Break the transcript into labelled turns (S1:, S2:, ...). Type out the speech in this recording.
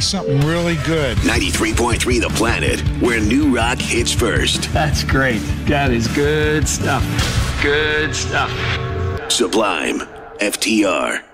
S1: something really good.
S2: 93.3 The Planet, where new rock hits first.
S3: That's great. That is good stuff. Good stuff.
S2: Sublime. FTR.